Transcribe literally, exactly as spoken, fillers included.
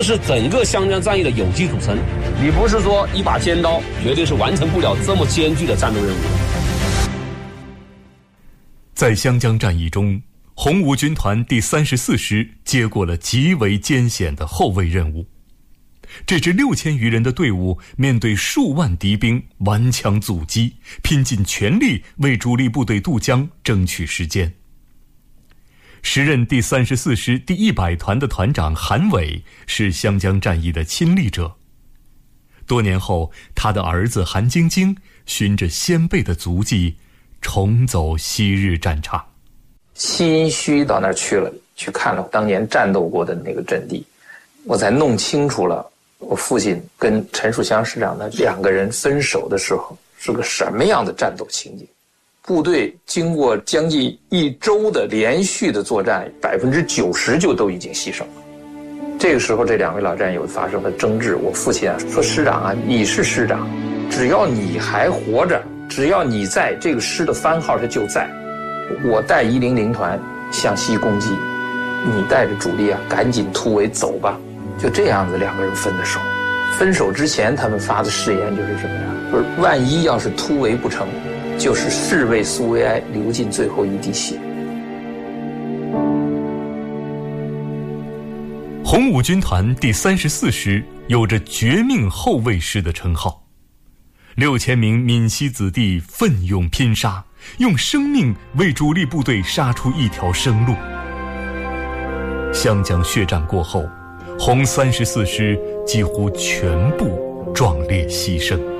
是整个湘江战役的有机组成。你不是说一把尖刀绝对是完成不了这么艰巨的战斗任务的。 在湘江战役中，红五军团第三十四师接过了极为艰险的后卫任务。这支六千余人的队伍面对数万敌兵顽强阻击，拼尽全力为主力部队渡江争取时间。时任第三十四师第一百团的团长韩伟是湘江战役的亲历者。多年后，他的儿子韩晶晶循着先辈的足迹，重走昔日战场。 心虚到那儿去了，去看了当年战斗过的那个阵地，我才弄清楚了我父亲跟陈树湘师长的两个人分手的时候是个什么样的战斗情景。部队经过将近一周的连续的作战，百分之九十就都已经牺牲了。这个时候，这两位老战友发生了争执。我父亲啊说：“师长啊，你是师长，只要你还活着，只要你在，这个师的番号它就在。我带一零零团向西攻击，你带着主力啊，赶紧突围走吧。”就这样子，两个人分的手。分手之前，他们发的誓言就是什么呀？说万一要是突围不成，就是誓为苏维埃流尽最后一滴血。 红五军团第三十四师有着绝命后卫师的称号，六千名闽西子弟奋勇拼杀，用生命为主力部队杀出一条生路。湘江血战过后，红三十四师几乎全部壮烈牺牲。